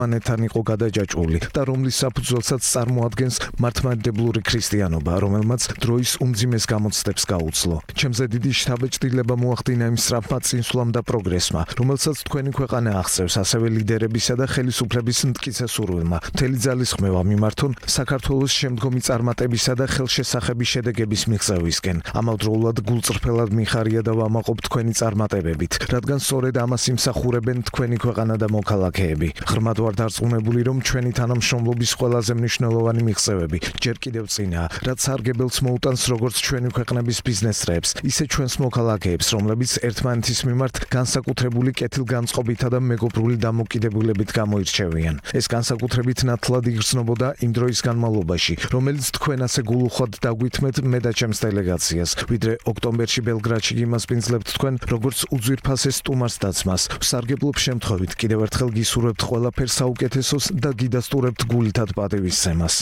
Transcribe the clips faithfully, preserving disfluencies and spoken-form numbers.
მანეთან იყო გადაჯაჭვული და რომლის საფუძველსაც წარმოადგენს მართლმადიდებლური ქრისტიანობა, რომელმაც დროის უმძიმეს გამოცდებს გაუძლო. ჩემზე დიდი შთაბეჭდილება მოახდინა იმ სწრაფმა წინსვლამ და პროგრესმა, რომელსაც თქვენი ქვეყანა აღწევს, ასევე ლიდერებისა და ხელისუფლების მტკიცე სურვილმა. მთელი ძალისხმევა მიმართონ საქართველოს შემდგომი წარმატებისა და ხელშესახების შედეგების მიღწევისკენ. ამავდროულად გულწრფელად მიხარია და ვამაყობ თქვენი წარმატებებით, რადგან სწორედ ამას იმსახურებენ თქვენი ქვეყანა და მოქალაქეები. ღრმად ვარ დარწმუნებული, რომ ჩვენი თანამშრომლობის ყველაზე მნიშვნელოვანი მიღწევები ჯერ კიდევ წინაა, რაც სარგებელს მოუტანს როგორც ჩვენი ქვეყნების ბიზნეს წრეებს, ისე ჩვენს მოქალაქეებს, რომლებიც ერთმანეთის მიმართ განსაკუთრებული კეთილგანწყობითა და მეგობრული დამოკიდებულებით გამოირჩევიან. ეს განსაკუთრებით ნათლად იგრძნობოდა იმ დროის განმავლობაში, რომელიც თქვენ ასე გულუხვად დაგვითმეთ მე და ჩემს დელეგაციას, ვიდრე ოქტომბერში ბელგრადში გიმასპინძლებთ თქვენ, როგორც უძვირფასეს სტუმარს დაცმას. ვსარგებლობ შემთხვევით კიდევ ერთხელ გისურვებთ ყველაფერს საუკეთესოს და გიდასტურებთ გულითად პატივისცემას.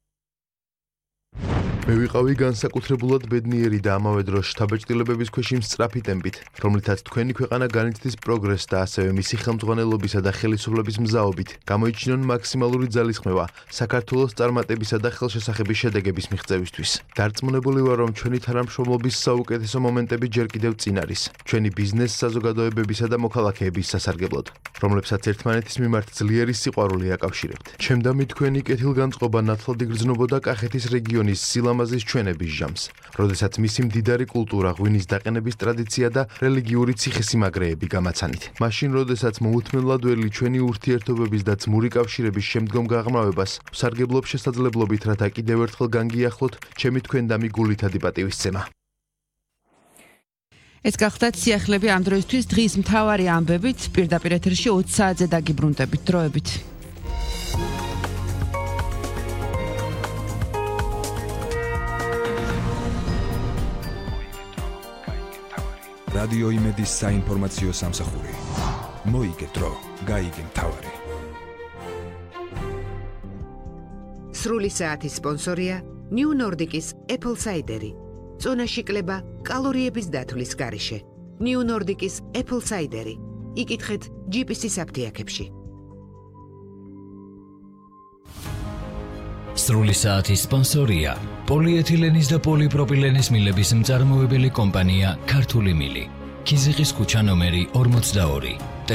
მე ვიყავი განსაკუთრებულად ბედნიერი და ამავე დროს შთაბეჭდილებების ქვეშ იმ სწრაფი ტემპით, რომლითაც თქვენი ქვეყანა განიცდის პროგრესს და ასევე მისი ხელმძღვანელობისა და ხელისუფლების მზაობით გამოიჩინონ მაქსიმალური ძალისხმევა საქართველოს წარმატებისა და ხელშესახების შედეგების მიღწევისთვის. დარწმუნებული ვარ, რომ ჩვენი თანამშრომლობის საუკეთესო მომენტები ჯერ კიდევ წინ არის, ჩვენი ბიზნეს საზოგადოებებისა და მოქალაქეების სასარგებლოდ, რომლებსაც ერთმანეთის მიმართ ძლიერი სიყვარული აკავშირებთ. ჩემდამი თქვენი კეთილგანწყობა ნათლად იგრძნობოდა კახეთის რეგიონის სილამაზის ჩვენების ჟამს, როდესაც მისი მდიდარი კულტურა, ღვინის დაყენების ტრადიცია და რელიგიური ციხესიმაგრეები გამაცანით. მაშინ, როდესაც მოუთმენლადველი ჩვენი ურთიერთობების და ძმური კავშირების შემდგომ გაღრმავებას ვსარგებლობ შესაძლებლობით, რათა კიდევ ერთხელ განგიახლოთ ჩემი თქვენდამი გულითადი პატივისცემა. ეს გახდათ სიახლეები ამ დროისთვის დღის მთავარი ამბებით, პირდაპირ ეთერში ოცი საათზე დაგიბრუნდებით დროებით. რადიო იმედის საინფორმაციო სამსახური. მოიგე დრო, გაიგე მთავარი. სრული საათის სპონსორია New Nordic-ის Apple Cider-ი. წონაში კლება კალორიების დათვლის გარეშე. New Nordic-ის Apple Cider-ი. იკითხეთ ჯი პი სი-ის აფთიაქებში. სრული საათის სპონსორია პოლიეთილენის და პოლიპროპილენის მილების მწარმოებელი კომპანია ქართული მილი. ქიზიყის ქუჩა ნომერი ორმოცდაორი.